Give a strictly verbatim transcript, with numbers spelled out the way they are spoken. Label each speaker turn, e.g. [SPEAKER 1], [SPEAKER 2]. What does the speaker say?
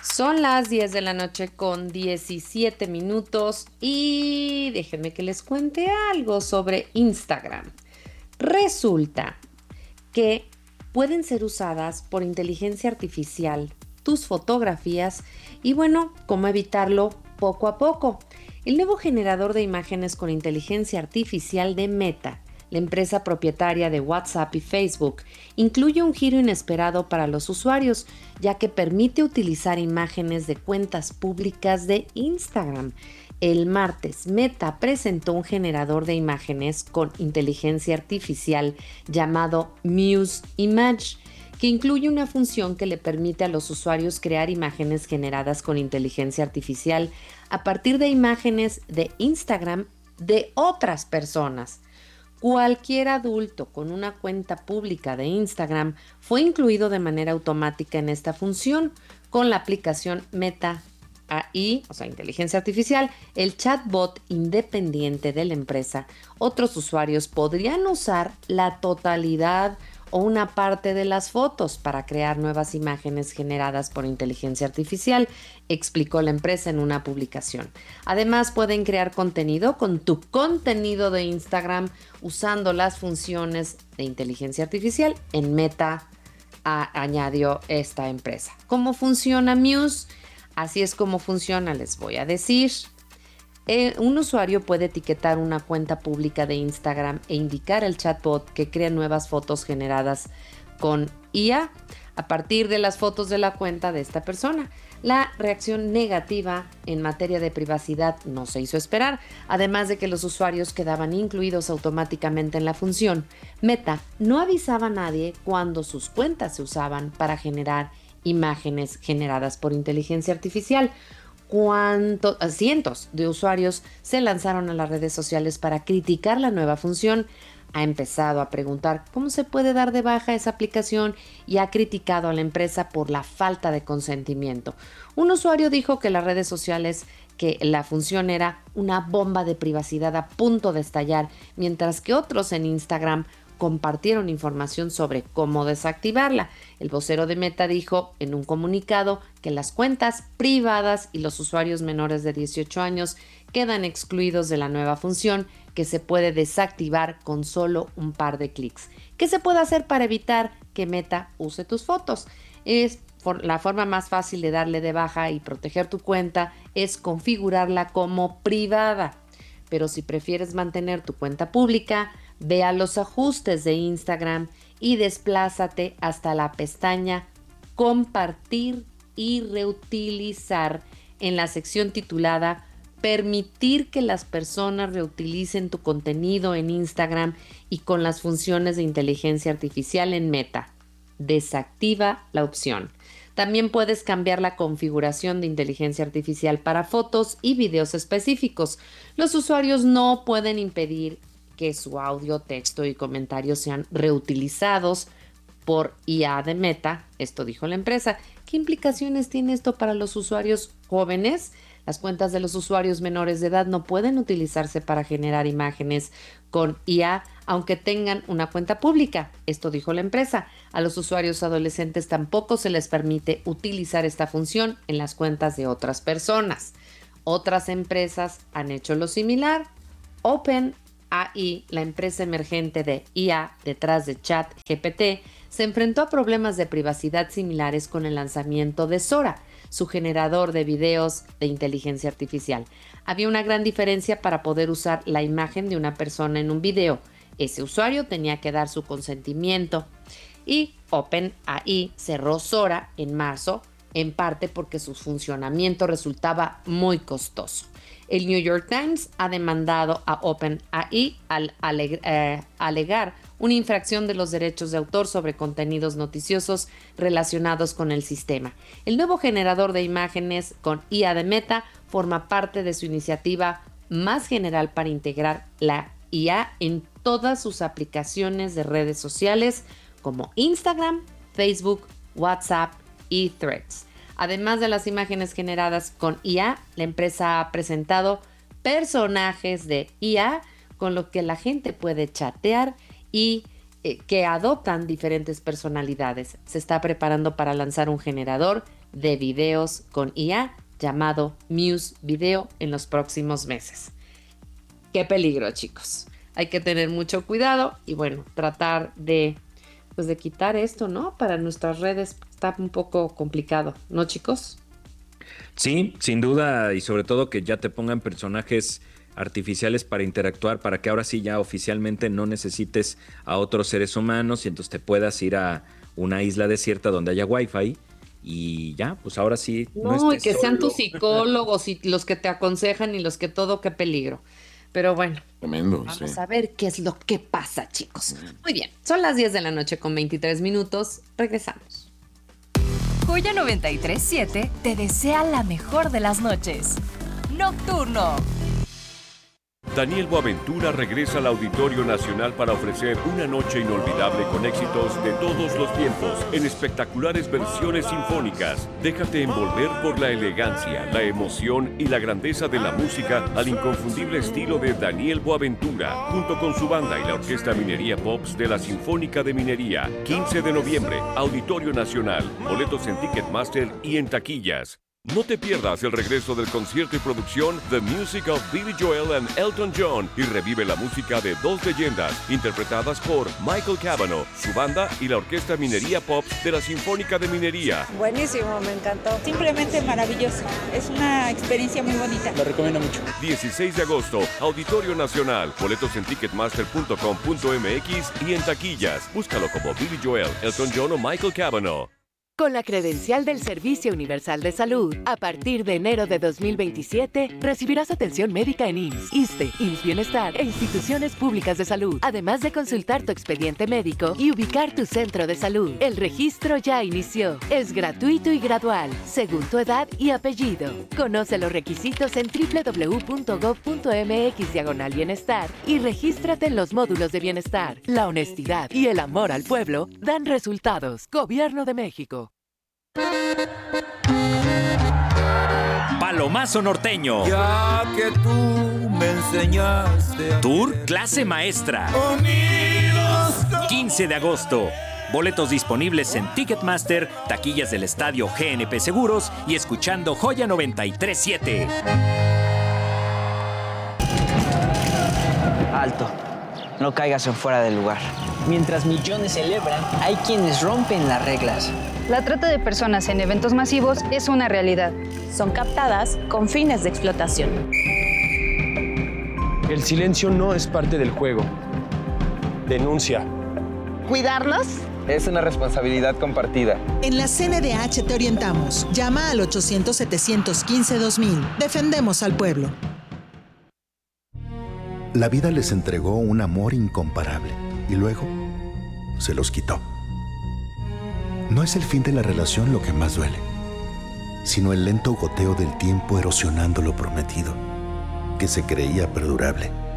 [SPEAKER 1] Son las diez de la noche con diecisiete minutos y déjenme que les cuente algo sobre Instagram. Resulta que pueden ser usadas por inteligencia artificial tus fotografías y bueno, cómo evitarlo poco a poco. El nuevo generador de imágenes con inteligencia artificial de Meta, la empresa propietaria de WhatsApp y Facebook, incluye un giro inesperado para los usuarios, ya que permite utilizar imágenes de cuentas públicas de Instagram. El martes, Meta presentó un generador de imágenes con inteligencia artificial llamado Muse Image, que incluye una función que le permite a los usuarios crear imágenes generadas con inteligencia artificial a partir de imágenes de Instagram de otras personas. Cualquier adulto con una cuenta pública de Instagram fue incluido de manera automática en esta función con la aplicación Meta A I, o sea, inteligencia artificial, el chatbot independiente de la empresa. Otros usuarios podrían usar la totalidad o una parte de las fotos para crear nuevas imágenes generadas por inteligencia artificial, explicó la empresa en una publicación. Además, pueden crear contenido con tu contenido de Instagram usando las funciones de inteligencia artificial en Meta, a, añadió esta empresa. ¿Cómo funciona Muse? Así es como funciona, les voy a decir. Eh, un usuario puede etiquetar una cuenta pública de Instagram e indicar al chatbot que crea nuevas fotos generadas con I A a partir de las fotos de la cuenta de esta persona. La reacción negativa en materia de privacidad no se hizo esperar, además de que los usuarios quedaban incluidos automáticamente en la función. Meta no avisaba a nadie cuando sus cuentas se usaban para generar imágenes generadas por inteligencia artificial. Cuánto, cientos de usuarios se lanzaron a las redes sociales para criticar la nueva función. Ha empezado a preguntar cómo se puede dar de baja esa aplicación y ha criticado a la empresa por la falta de consentimiento. Un usuario dijo que las redes sociales que la función era una bomba de privacidad a punto de estallar, mientras que otros en Instagram compartieron información sobre cómo desactivarla. El vocero de Meta dijo en un comunicado que las cuentas privadas y los usuarios menores de dieciocho años quedan excluidos de la nueva función que se puede desactivar con solo un par de clics. ¿Qué se puede hacer para evitar que Meta use tus fotos? Es por la forma más fácil de darle de baja y proteger tu cuenta es configurarla como privada. Pero si prefieres mantener tu cuenta pública, ve a los ajustes de Instagram y desplázate hasta la pestaña Compartir y reutilizar en la sección titulada Permitir que las personas reutilicen tu contenido en Instagram y con las funciones de inteligencia artificial en Meta. Desactiva la opción. También puedes cambiar la configuración de inteligencia artificial para fotos y videos específicos. Los usuarios no pueden impedir que su audio, texto y comentarios sean reutilizados por I A de Meta, esto dijo la empresa. ¿Qué implicaciones tiene esto para los usuarios jóvenes? Las cuentas de los usuarios menores de edad no pueden utilizarse para generar imágenes con I A, aunque tengan una cuenta pública, esto dijo la empresa. A los usuarios adolescentes tampoco se les permite utilizar esta función en las cuentas de otras personas. Otras empresas han hecho lo similar. OpenAI, la empresa emergente de I A detrás de ChatGPT, se enfrentó a problemas de privacidad similares con el lanzamiento de Sora, su generador de videos de inteligencia artificial. Había una gran diferencia para poder usar la imagen de una persona en un video. Ese usuario tenía que dar su consentimiento y OpenAI cerró Sora en marzo, en parte porque su funcionamiento resultaba muy costoso. El New York Times ha demandado a OpenAI al aleg- eh, alegar una infracción de los derechos de autor sobre contenidos noticiosos relacionados con el sistema. El nuevo generador de imágenes con I A de Meta forma parte de su iniciativa más general para integrar la I A en todas sus aplicaciones de redes sociales como Instagram, Facebook, WhatsApp y Threads. Además de las imágenes generadas con I A, la empresa ha presentado personajes de I A con los que la gente puede chatear y eh, que adoptan diferentes personalidades. Se está preparando para lanzar un generador de videos con I A llamado Muse Video en los próximos meses. Qué peligro, chicos. Hay que tener mucho cuidado y bueno, tratar de, pues de quitar esto, ¿no? Para nuestras redes está un poco complicado, ¿no, chicos?
[SPEAKER 2] Sí, sin duda, y sobre todo que ya te pongan personajes artificiales para interactuar, para que ahora sí ya oficialmente no necesites a otros seres humanos y entonces te puedas ir a una isla desierta donde haya wifi y ya, pues ahora sí.
[SPEAKER 1] No,
[SPEAKER 2] No
[SPEAKER 1] y que
[SPEAKER 2] estés
[SPEAKER 1] sean
[SPEAKER 2] solo.
[SPEAKER 1] tus psicólogos y los que te aconsejan y los que todo, qué peligro. Pero bueno,
[SPEAKER 3] Tremendo,
[SPEAKER 1] vamos
[SPEAKER 3] sí.
[SPEAKER 1] a ver qué es lo que pasa, chicos. Muy bien, son las diez de la noche con veintitrés minutos. Regresamos.
[SPEAKER 4] Joya noventa y tres punto siete te desea la mejor de las noches. Nocturno.
[SPEAKER 5] Daniel Boaventura regresa al Auditorio Nacional para ofrecer una noche inolvidable con éxitos de todos los tiempos en espectaculares versiones sinfónicas. Déjate envolver por la elegancia, la emoción y la grandeza de la música al inconfundible estilo de Daniel Boaventura, junto con su banda y la Orquesta Minería Pops de la Sinfónica de Minería. quince de noviembre, Auditorio Nacional. Boletos en Ticketmaster y en taquillas. No te pierdas el regreso del concierto y producción The Music of Billy Joel and Elton John y revive la música de dos leyendas interpretadas por Michael Cavanaugh, su banda y la Orquesta Minería Pops de la Sinfónica de Minería.
[SPEAKER 6] Buenísimo, me encantó. Simplemente maravilloso. Es una experiencia muy bonita.
[SPEAKER 3] Lo recomiendo mucho.
[SPEAKER 5] dieciséis de agosto, Auditorio Nacional. Boletos en ticketmaster punto com punto m x y en taquillas. Búscalo como Billy Joel, Elton John o Michael Cavanaugh.
[SPEAKER 7] Con la credencial del Servicio Universal de Salud, a partir de enero de dos mil veintisiete, recibirás atención médica en I M S S, ISSSTE, I M S S Bienestar e instituciones públicas de salud, además de consultar tu expediente médico y ubicar tu centro de salud. El registro ya inició. Es gratuito y gradual, según tu edad y apellido. Conoce los requisitos en doble u doble u doble u punto gov punto m x diagonal bienestar y regístrate en los módulos de bienestar. La honestidad y el amor al pueblo dan resultados. Gobierno de México.
[SPEAKER 8] Palomazo norteño.
[SPEAKER 9] Ya que tú me enseñaste.
[SPEAKER 8] Tour Clase Maestra.
[SPEAKER 9] Unidos.
[SPEAKER 8] quince de agosto. Boletos disponibles en Ticketmaster, taquillas del estadio G N P Seguros y escuchando Joya noventa y tres punto siete.
[SPEAKER 10] Alto. No caigas en fuera del lugar. Mientras millones celebran, hay quienes rompen las reglas.
[SPEAKER 11] La trata de personas en eventos masivos es una realidad.
[SPEAKER 12] Son captadas con fines de explotación.
[SPEAKER 13] El silencio no es parte del juego. Denuncia.
[SPEAKER 14] ¿Cuidarnos?
[SPEAKER 15] Es una responsabilidad compartida.
[SPEAKER 16] En la C N D H te orientamos. Llama al ochocientos, setecientos quince, dos mil. Defendemos al pueblo.
[SPEAKER 17] La vida les entregó un amor incomparable y luego se los quitó. No es el fin de la relación lo que más duele, sino el lento goteo del tiempo erosionando lo prometido, que se creía perdurable.